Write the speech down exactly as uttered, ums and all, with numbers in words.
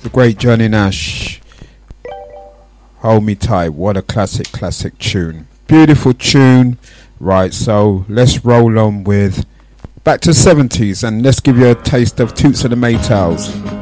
the great Johnny Nash. Hold Me Tight. What a classic, classic tune. Beautiful tune. Right, so let's roll on with back to seventies and let's give you a taste of Toots and the Maytals.